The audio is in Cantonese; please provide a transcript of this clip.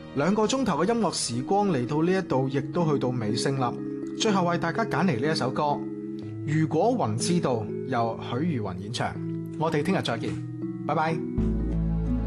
2個鐘頭嘅音樂時光嚟到呢一度，亦都去到尾聲啦。最後為大家揀嚟呢一首歌《如果雲知道》，由許茹芸演唱。我哋聽日再見，拜拜。